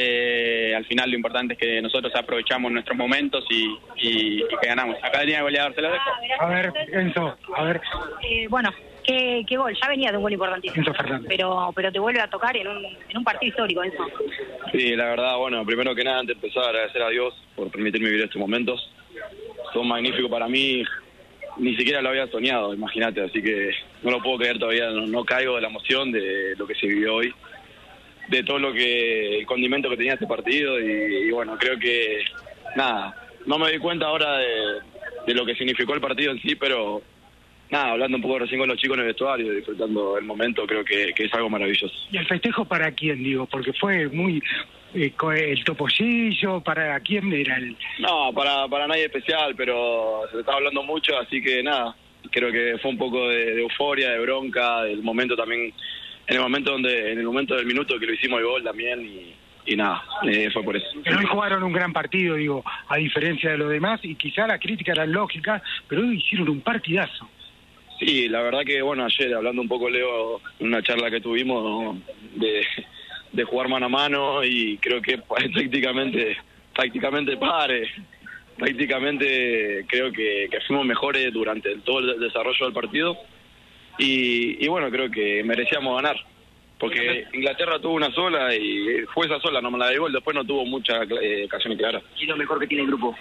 Al final lo importante es que nosotros aprovechamos nuestros momentos y que ganamos. Acá venía goleador, se lo dejo. A ver, Enzo, bueno, ¿qué gol? Ya venía de un gol importantísimo, pero te vuelve a tocar en un partido histórico, Enzo. Sí, la verdad, bueno, primero que nada, antes de empezar, agradecer a Dios por permitirme vivir estos momentos. Son magníficos para mí, ni siquiera lo había soñado, imagínate, así que no lo puedo creer todavía, no caigo de la emoción de lo que se vivió hoy, de todo el condimento que tenía este partido, y bueno, creo que nada, no me di cuenta ahora de lo que significó el partido en sí, pero nada, hablando un poco recién con los chicos en el vestuario, disfrutando el momento, creo que es algo maravilloso. ¿Y el festejo para quién, digo? Porque fue muy el topollillo, ¿para quién era el...? No, para nadie especial, pero se estaba hablando mucho, así que nada, creo que fue un poco de euforia, de bronca, del momento también, en el momento del minuto que lo hicimos el gol también, y nada, fue por eso. Pero hoy jugaron un gran partido, digo, a diferencia de los demás, y quizá la crítica era lógica, pero hoy hicieron un partidazo. Sí, la verdad que, bueno, ayer hablando un poco, Leo, en una charla que tuvimos de jugar mano a mano, y creo que prácticamente creo que fuimos mejores durante todo el desarrollo del partido, y bueno, creo que merecíamos ganar, porque Inglaterra tuvo una sola y fue esa sola, no me la dio gol, después no tuvo muchas ocasiones claras. ¿Y lo mejor que tiene el grupo?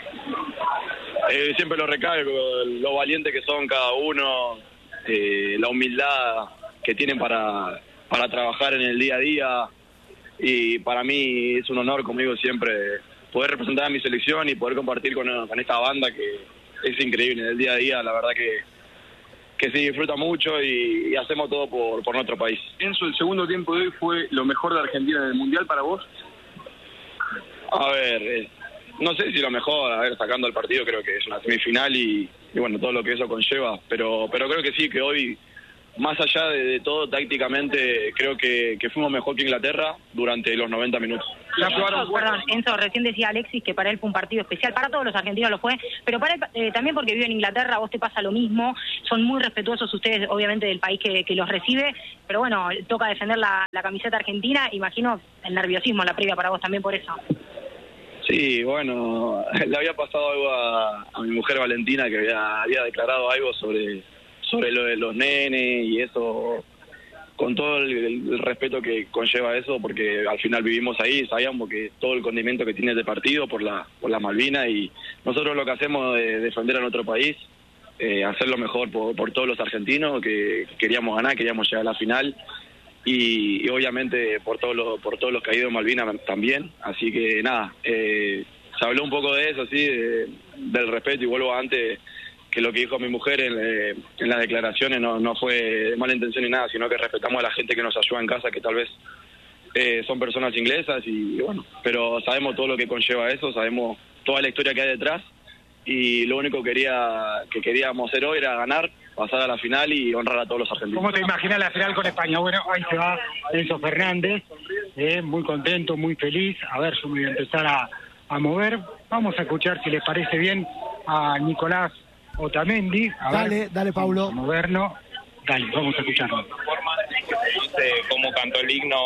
Siempre lo recalco, lo valiente que son cada uno, la humildad tienen para trabajar en el día a día, y para mí es un honor, como digo siempre, poder representar a mi selección y poder compartir con esta banda que es increíble en el día a día. La verdad que se disfruta mucho y hacemos todo por nuestro país. Enzo, el segundo tiempo de hoy fue lo mejor de Argentina en el Mundial para vos. A ver, no sé si lo mejor, sacando el partido, creo que es una semifinal y bueno, todo lo que eso conlleva, pero creo que sí, que hoy, más allá de todo, tácticamente, creo que fuimos mejor que Inglaterra durante los 90 minutos. Perdón, Enzo, recién decía Alexis que para él fue un partido especial, para todos los argentinos lo fue, pero para él también porque vive en Inglaterra, a vos te pasa lo mismo, son muy respetuosos ustedes, obviamente, del país que los recibe, pero bueno, toca defender la camiseta argentina, imagino el nerviosismo en la previa para vos también por eso. Sí, bueno, le había pasado algo a mi mujer Valentina, que había declarado algo sobre lo de los nenes y eso, con todo el respeto que conlleva eso, porque al final vivimos ahí, sabíamos que todo el condimento que tiene este partido por la Malvinas, y nosotros lo que hacemos es defender a nuestro país, hacer lo mejor por todos los argentinos, que queríamos ganar, queríamos llegar a la final, y obviamente por todos los caídos en Malvinas también. Así que nada, se habló un poco de eso, sí, del respeto, y vuelvo antes, que lo que dijo mi mujer en las declaraciones no fue de mala intención ni nada, sino que respetamos a la gente que nos ayuda en casa, que tal vez son personas inglesas, y bueno, pero sabemos todo lo que conlleva eso, sabemos toda la historia que hay detrás, y lo único que queríamos hacer hoy era ganar, pasar a la final y honrar a todos los argentinos. ¿Cómo te imaginas la final con España? Bueno, ahí se va Enzo Fernández, muy contento, muy feliz. A ver, yo me voy a empezar a mover. Vamos a escuchar, si les parece bien, a Nicolás Otamendi. Dale, Paulo. Vamos a movernos. Dale, vamos a escucharlo. Cómo cantó el himno,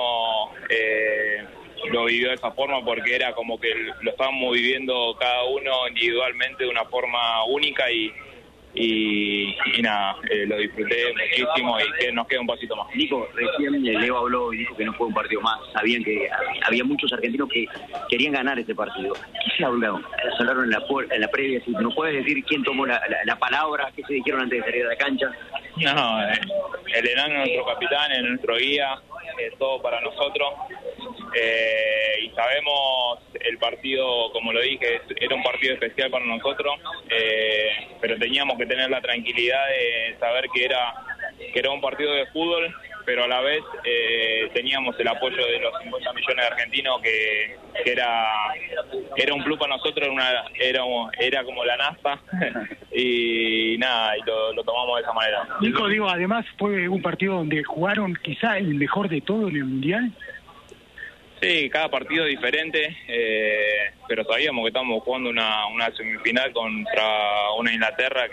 lo vivió de esa forma, porque era como que lo estábamos viviendo cada uno individualmente de una forma única, y nada, lo disfruté muchísimo, y que nos queda un pasito más. Nico, recién Leo habló y dijo que no fue un partido más. Sabían que había muchos argentinos que querían ganar este partido. ¿Qué se hablaron? Se hablaron en la previa. Si ¿nos puedes decir quién tomó la palabra? ¿Qué se dijeron antes de salir de la cancha? No, el enano es nuestro capitán, es nuestro guía, es todo para nosotros. Y sabemos el partido, como lo dije, era un partido especial para nosotros, pero teníamos que tener la tranquilidad de saber que era un partido de fútbol, pero a la vez teníamos el apoyo de los 50 millones de argentinos, que era un club para nosotros, era como la NASA, y nada, y lo tomamos de esa manera. Nico, digo, además fue un partido donde jugaron quizá el mejor de todo en el Mundial. Sí, cada partido es diferente, pero sabíamos que estábamos jugando una semifinal contra una Inglaterra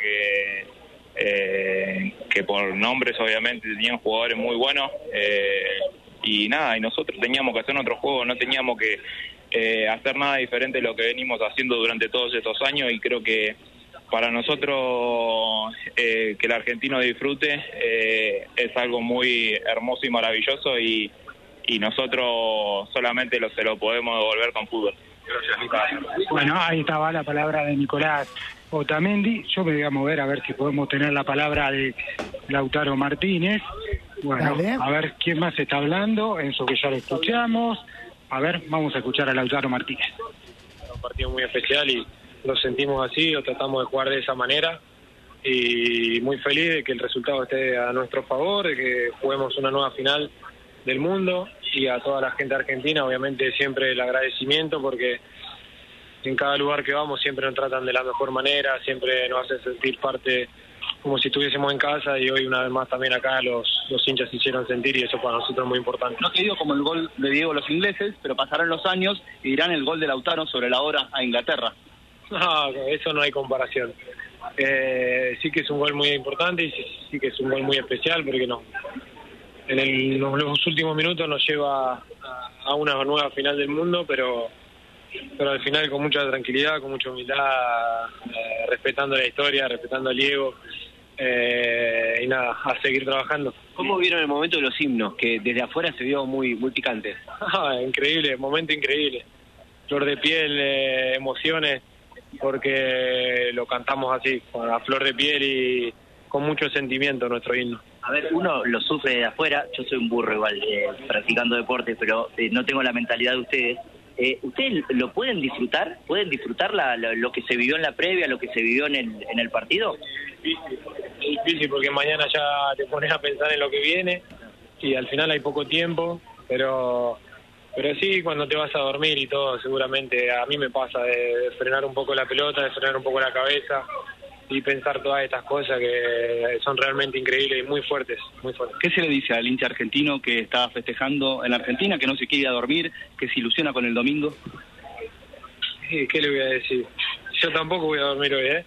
que por nombres obviamente tenían jugadores muy buenos, y nada, y nosotros teníamos que hacer nuestro juego, no teníamos que hacer nada diferente de lo que venimos haciendo durante todos estos años, y creo que para nosotros que el argentino disfrute es algo muy hermoso y maravilloso, y nosotros solamente se lo podemos devolver con fútbol. Bueno, ahí estaba la palabra de Nicolás Otamendi. Yo me voy a mover a ver si podemos tener la palabra de Lautaro Martínez. Bueno, dale. A ver quién más está hablando, Enzo, que ya lo escuchamos. A ver, vamos a escuchar a Lautaro Martínez. Un partido muy especial y lo sentimos así, lo tratamos de jugar de esa manera, y muy feliz de que el resultado esté a nuestro favor, de que juguemos una nueva final del mundo, y a toda la gente argentina obviamente siempre el agradecimiento, porque en cada lugar que vamos siempre nos tratan de la mejor manera, siempre nos hacen sentir parte como si estuviésemos en casa, y hoy una vez más también acá los hinchas se hicieron sentir, y eso para nosotros es muy importante. No te digo como el gol de Diego los ingleses, pero pasarán los años y dirán el gol de Lautaro sobre la hora a Inglaterra. No, eso no hay comparación. Sí que es un gol muy importante, y sí que es un gol muy especial, porque en los últimos minutos nos lleva a una nueva final del mundo, pero al final con mucha tranquilidad, con mucha humildad, respetando la historia, respetando a Diego, y nada, a seguir trabajando. ¿Cómo vieron el momento de los himnos, que desde afuera se vio muy picante? Increíble, momento increíble. Flor de piel, emociones, porque lo cantamos así, a flor de piel y con mucho sentimiento nuestro himno. A ver, uno lo sufre de afuera, yo soy un burro igual practicando deporte, pero no tengo la mentalidad de ustedes. ¿Ustedes lo pueden disfrutar? ¿Pueden disfrutar lo que se vivió en la previa, lo que se vivió en el partido? Es difícil porque mañana ya te pones a pensar en lo que viene y al final hay poco tiempo, pero sí, cuando te vas a dormir y todo, seguramente a mí me pasa de frenar un poco la pelota, de frenar un poco la cabeza y pensar todas estas cosas que son realmente increíbles y muy fuertes, muy fuertes. ¿Qué se le dice al hincha argentino que está festejando en Argentina, que no se quiere ir a dormir, que se ilusiona con el domingo? ¿Qué le voy a decir? Yo tampoco voy a dormir hoy,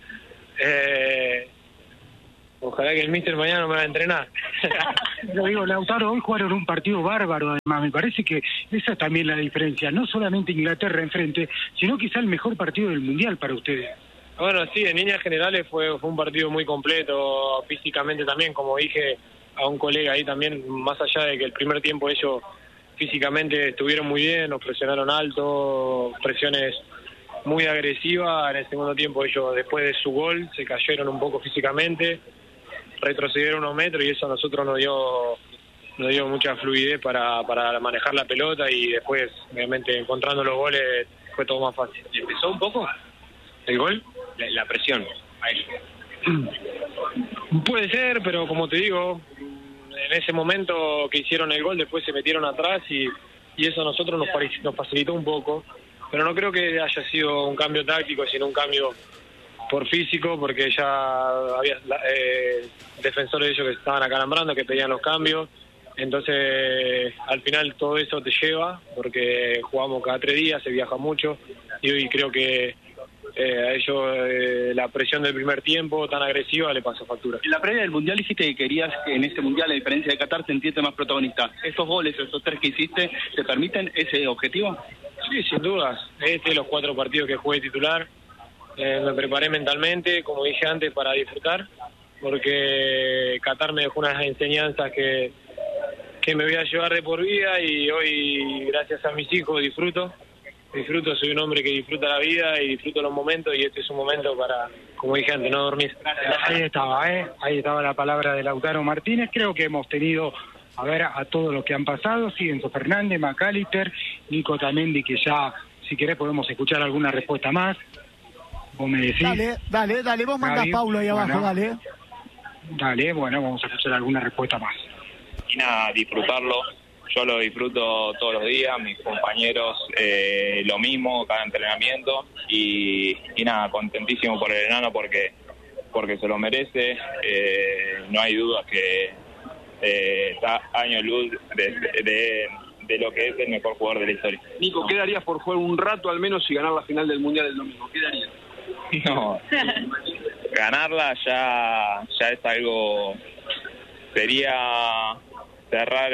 Ojalá que el míster mañana no me va a entrenar. Lo digo, Lautaro, hoy jugaron un partido bárbaro, además. Me parece que esa es también la diferencia. No solamente Inglaterra enfrente, sino quizá el mejor partido del Mundial para ustedes. Bueno, sí, en líneas generales fue un partido muy completo, físicamente también, como dije a un colega ahí también, más allá de que el primer tiempo ellos físicamente estuvieron muy bien, nos presionaron alto, presiones muy agresivas. En el segundo tiempo ellos, después de su gol, se cayeron un poco físicamente, retrocedieron unos metros y eso a nosotros nos dio mucha fluidez para manejar la pelota y después, obviamente, encontrando los goles fue todo más fácil. ¿Y empezó un poco el gol? La presión. Ahí. Puede ser, pero como te digo, en ese momento que hicieron el gol, después se metieron atrás y eso a nosotros nos facilitó un poco. Pero no creo que haya sido un cambio táctico, sino un cambio por físico, porque ya había defensores de ellos que estaban acalambrando, que pedían los cambios. Entonces, al final todo eso te lleva, porque jugamos cada 3 días, se viaja mucho, y hoy creo que a ellos la presión del primer tiempo tan agresiva le pasó factura. En la previa del Mundial dijiste que querías que en este Mundial, a diferencia de Qatar, sentirte más protagonista. ¿Estos goles, estos 3 que hiciste, te permiten ese objetivo? Sí, sin dudas. Los 4 partidos que jugué titular, me preparé mentalmente, como dije antes, para disfrutar, porque Qatar me dejó unas enseñanzas que me voy a llevar de por vida y hoy, gracias a mis hijos, disfruto, soy un hombre que disfruta la vida y disfruto los momentos y este es un momento para, como dije antes, no dormir. Ahí estaba la palabra de Lautaro Martínez. Creo que hemos tenido a todos los que han pasado, sí, Enzo Fernández, McAllister, Nico Tamendi, que ya, si querés, podemos escuchar alguna respuesta más. Vos me decís. Dale, vos mandás Paulo ahí abajo, bueno, dale, bueno, vamos a escuchar alguna respuesta más. Y nada, disfrutarlo. Yo lo disfruto todos los días, mis compañeros lo mismo, cada entrenamiento y nada, contentísimo por el enano porque se lo merece. No hay dudas que está años luz de lo que es el mejor jugador de la historia. Nico, ¿qué darías por jugar un rato al menos y ganar la final del Mundial del domingo? ¿Qué darías? No, ganarla ya es algo, sería cerrar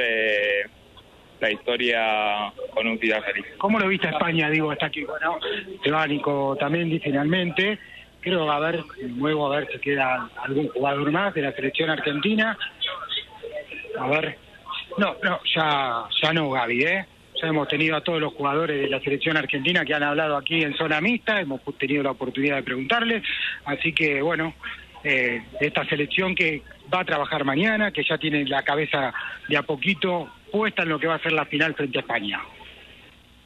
la historia con un final feliz. ¿Cómo lo viste a España? Digo, hasta que, bueno, se va Nico Tamendi finalmente. Creo luego a ver si queda algún jugador más de la selección argentina. A ver, no, ya no, Gaby, Ya hemos tenido a todos los jugadores de la selección argentina que han hablado aquí en zona mixta, hemos tenido la oportunidad de preguntarles, así que bueno, esta selección que va a trabajar mañana, que ya tiene la cabeza de a poquito puesta en lo que va a ser la final frente a España.